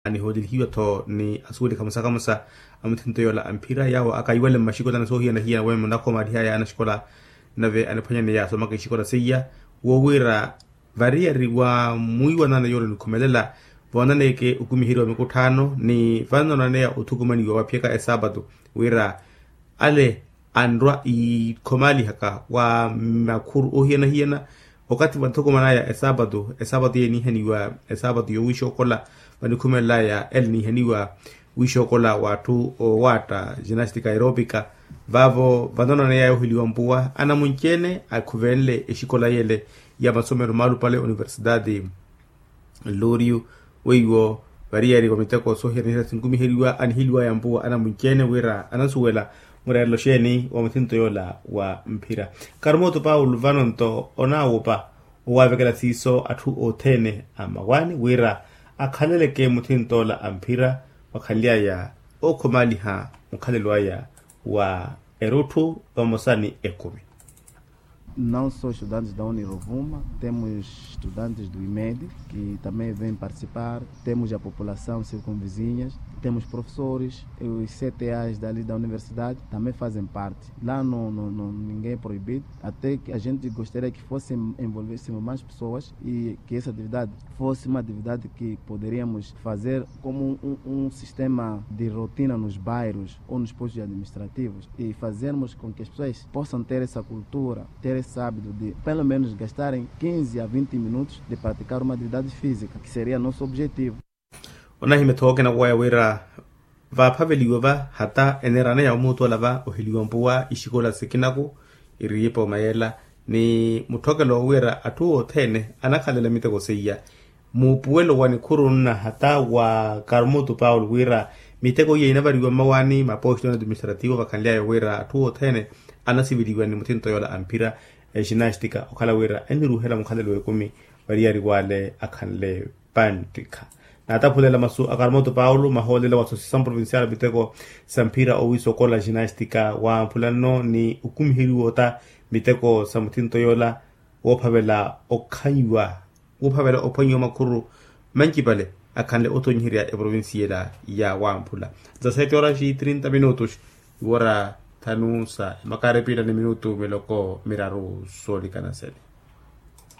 ani hodil hiyo to ni asuli kamsa amutinto yola ampira yawo akaiwale mashiko tana so hiya na hiya wemo nako madi haya ana shikola nave anafanya ne ya so maka shikola seya wo wira variari wa muiwa nana yolo nukomelela vonane ke ukumi hiro mikutano ni vano na ya utukumani wa pieka sabado wira ale andwa I komali haka wa makuru ohiana hiana wakati wantukumana ya sabado ye ni haniwa sabado yo wisho kola wanikumela ya el ni haniwa wisho kola watu o wata gymnastica aerobica vavo vandona na ya uhiliwa mbua ana munchene akuvenle eshikola yele ya masomero malu pale Universidade Loriu weiwo variari komiteko so hirira singumi hiliwa anhiliwa ya mbua ana munchene wira anasuwela murelo sheni wa mtinto yola wa mpira Karmoto Paul vanonto onawupa uwavekela siso atu otene amawani wira akhaleleke mtinto la ampira wakhalia ya okomali ha mukhalelwa ya wa erutu vamosani ekumi. Não só estudantes da Unirovuma, temos estudantes do IMED que também vêm participar, temos a população circunvizinhas, temos professores, os CTAs dali da universidade também fazem parte. Lá ninguém é proibido, até que a gente gostaria que envolvêssemos mais pessoas e que essa atividade fosse uma atividade que poderíamos fazer como um sistema de rotina nos bairros ou nos postos administrativos e fazermos com que as pessoas possam ter essa cultura, ter esse hábito de pelo menos gastarem 15 a 20 minutos de praticar uma atividade física, que seria nosso objetivo. Onahi metoke na waya wira va paveliwa va hata enerana ya umutu wala va ohiliwa mpuwa ishikola sikinaku iriyepo mayela ni mutoke lo wira atuo tene anakalela miteko seya mupuwelo wani kuruna hata wa Karmoto Paul wira miteko ye inabariwa mawani maposto na administrativo vakanlia ya wira atuo tene anasiviliwa ni mutinto yola ampira gymnastica okala wira eniruhela mukhalelo ekumi variari wale akanle pandika na tapulela masu Karmoto Paulo maholela wa Associação Provincial biteko sampira owiso kola gymnastica wa mpulano ni ukumhiri wota biteko samutinto yola wophavela okhanywa wophavela ophonyo makuru manjibale akanle otonyhiria e provinciala ya wampula za 7 horas y 30 minutos wora tanusa makarepita ni minuto meloko miraru soli kanasele.